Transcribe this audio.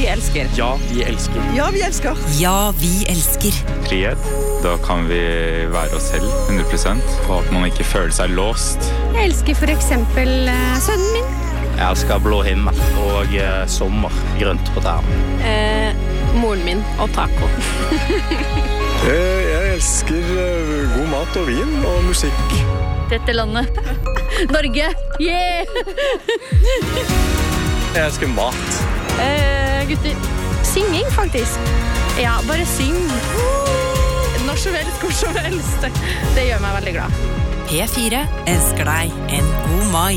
vi elsker. Ja, vi elsker. Ja, vi elsker. Ja, vi elsker. Frihet. Da kan vi være oss selv 100%, og at man ikke føler seg låst. Jeg elsker for eksempel sønnen min. Jeg elsker blå himmel og sommer, grønt på tærne. Moren min og taco. Jeg elsker god mat og vin og musikk. Dette landet. Norge. Yeah! Jeg elsker mat. Gutter. Synging, faktisk. Ja, bare syng. Når som helst, hvor som helst. Det gjør meg veldig glad. P4 ønsker deg en god mai.